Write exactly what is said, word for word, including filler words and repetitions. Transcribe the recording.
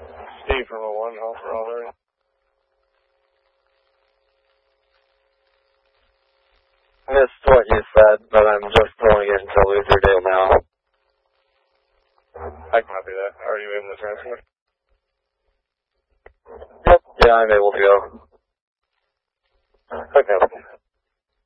Steve from oh one, Alpha Alert. Missed what you said, but I'm just pulling into Luther now. I copy that. Are you able to transfer? Yep, yeah, I'm able to go. Okay.